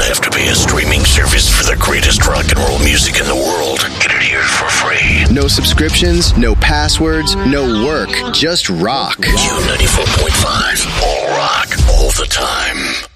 have to pay a streaming service for the greatest rock and roll music in the world. Get it here for free. No subscriptions, no passwords, no work, just rock. Q94.5. All rock, all the time.